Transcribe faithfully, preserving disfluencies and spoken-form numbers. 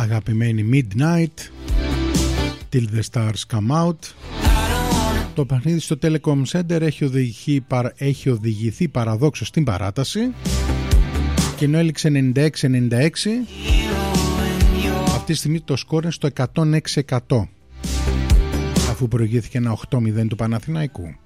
αγαπημένη Midnight, Till the Stars Come Out. Το παιχνίδι στο Telecom Center έχει οδηγηθεί, έχει οδηγηθεί παραδόξως στην παράταση και ενώ έληξε ενενήντα έξι ενενήντα έξι, αυτή τη στιγμή το σκόρ είναι στο εκατόν έξι τοις εκατό αφού προηγήθηκε ένα οκτώ μηδέν του Παναθηναϊκού.